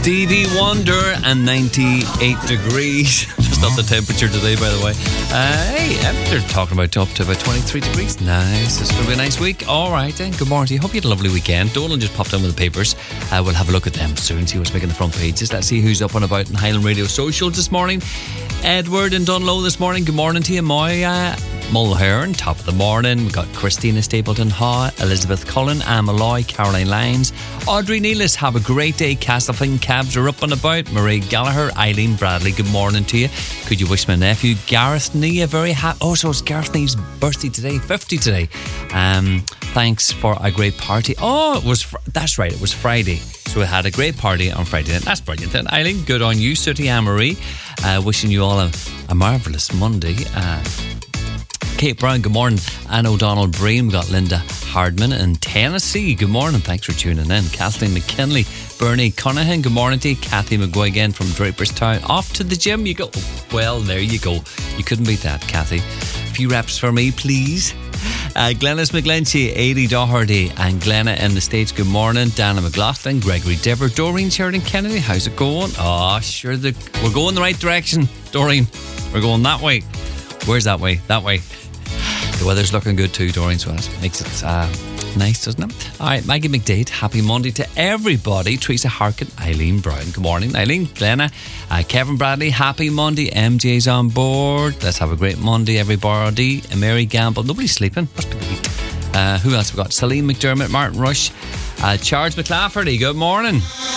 Stevie Wonder and 98 degrees. Just not the temperature today, by the way. Hey, they're talking about up to about 23 degrees. Nice. It's going to be a nice week. All right, then. Good morning to you. Hope you had a lovely weekend. Dolan just popped in with the papers. We'll have a look at them soon, see what's making the front pages. Let's see who's up and about in Highland Radio Socials this morning. Edward and Dunlow this morning. Good morning to you. Moya Mulhern, top of the morning. We've got Christina Stapleton Haw, Elizabeth Cullen, Anne Malloy, Caroline Lyons, Audrey Nealis. Have a great day. Castlefin cabs are up and about. Marie Gallagher, Eileen Bradley. Good morning to you. Could you wish my nephew Gareth Nee a very happy... Oh, so it's Gareth Nee's birthday today, 50 today. Thanks for a great party. Oh, it was... That's right, it was Friday. So we had a great party on Friday night. That's brilliant then. Eileen, good on you. Sooty Anne-Marie. Wishing you all a marvellous Monday. Kate Brown, good morning. Anne O'Donnell Breen. We've got Linda Hardman in Tennessee. Good morning. Thanks for tuning in. Kathleen McKinley. Bernie Conahan, good morning to you. Kathy McGuigan from Draperstown. Off to the gym you go. Well, there you go. You couldn't beat that, Kathy. A few reps for me, please. Glennis McGlenchie, Aidy Doherty and Glenna in the States, good morning. Dana McLaughlin, Gregory Dever, Doreen Sheridan Kennedy, how's it going? Oh, sure, we're going the right direction, Doreen. We're going that way. Where's that way? That way. The weather's looking good too, Doreen, so that makes it nice, doesn't it? Alright, Maggie McDade, happy Monday to everybody. Teresa Harkin, Eileen Brown, good morning. Eileen, Glenna, Kevin Bradley, happy Monday. MJ's on board. Let's have a great Monday, everybody. Mary Gamble, nobody's sleeping, must be the heat. Who else we got? Celine McDermott, Martin Rush, Charles McLafferty, good morning.